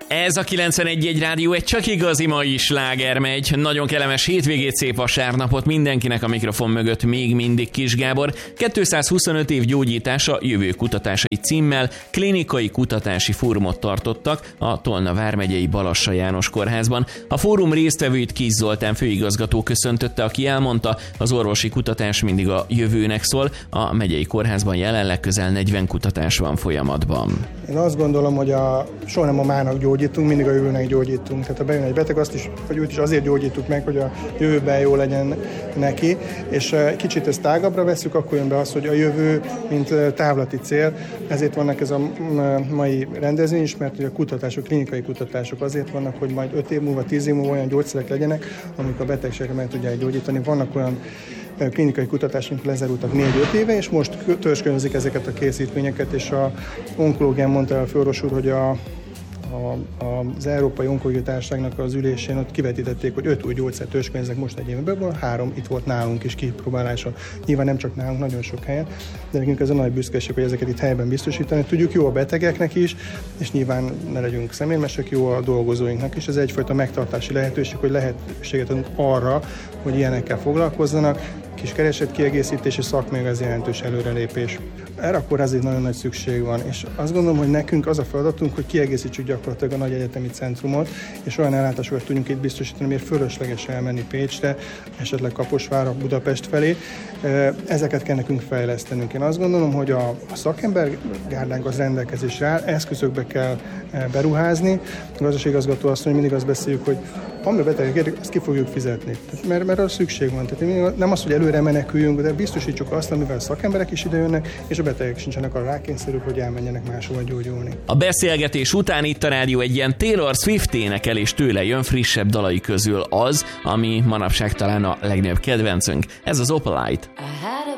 Ez a 91.1 Rádió egy csak igazi mai sláger megy. Nagyon kellemes hétvégét, szép vasárnapot mindenkinek, a mikrofon mögött még mindig Kis Gábor. 225 év gyógyítása jövő kutatásai címmel klinikai kutatási fórumot tartottak a Tolna vármegyei Balassa János Kórházban. A fórum résztvevőit Kis Zoltán főigazgató köszöntötte, aki elmondta, az orvosi kutatás mindig a jövőnek szól. A megyei kórházban jelenleg közel 40 kutatás van folyamatban. Én azt gondolom, hogy soha nem a mának gyógyítunk, mindig a jövőnek gyógyítunk. Tehát ha bejön egy beteg, vagy őt is azért gyógyítjuk meg, hogy a jövőben jó legyen neki, és kicsit ezt tágabbra veszük, akkor jön be az, hogy a jövő, mint távlati cél, ezért vannak ez a mai rendezvény is, mert a kutatások, klinikai kutatások azért vannak, hogy majd 5 év múlva, 10 év múlva olyan gyógyszerek legyenek, amik a betegségre meg tudják gyógyítani. Vannak olyan klinikai kutatásunk lezárultak 4-5 éve, és most törzskönözik ezeket a készítményeket, és a onkológián mondta el a főorvos úr, hogy az Európai Onkológiai Társaságnak az ülésén ott kivetítették, hogy 5 új gyógyszert törzskönöznek most egy évben, 3 itt volt nálunk is kipróbálása. Nyilván nem csak nálunk, nagyon sok helyen, de nekünk ez a nagy büszkeség, hogy ezeket itt helyben biztosítani tudjuk, jó a betegeknek is, és nyilván ne legyünk szemérmesek, jó a dolgozóinknak is. Ez egyfajta megtartási lehetőség, hogy lehetőséget adunk arra, hogy ilyenekkel foglalkozzanak. Kis keresetkiegészítés és szakmai az jelentős előrelépés. Erre akkor azért nagyon nagy szükség van, és azt gondolom, hogy nekünk az a feladatunk, hogy kiegészítsük gyakorlatilag a nagy egyetemi centrumot, és olyan ellátásokat tudjunk itt biztosítani, miért fölösleges elmenni Pécsre, esetleg Kaposvárra, Budapest felé. Ezeket kell nekünk fejlesztenünk. Én azt gondolom, hogy a szakembergárdánk az rendelkezésre áll, eszközökbe kell beruházni. A gazdaságigazgató azt mondja, mindig azt beszéljük, hogy ami betegek érdekel, ezt ki fogjuk fizetni. Mert arra szükség van. Tehát nem az, hogy előre meneküljünk, de biztosítsuk azt, amivel a szakemberek is idejönnek, és a betegek sincsenek arra rákényszerűek, hogy elmenjenek máshova gyógyulni. A beszélgetés után itt a rádió egy ilyen Taylor Swift énekel, és tőle jön frissebb dalai közül az, ami manapság talán a legnagyobb kedvencünk. Ez az Opalite.